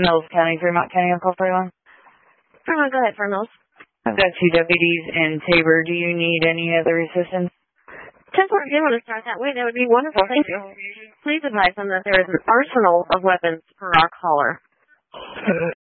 Mills County, Fremont County, on call for one. Fremont, go ahead, for Mills. I've got 2 deputies in Tabor. Do you need any other assistance? 10-4, if you want to start that way, that would be wonderful. Thank you. Please advise them that there is an arsenal of weapons per our caller.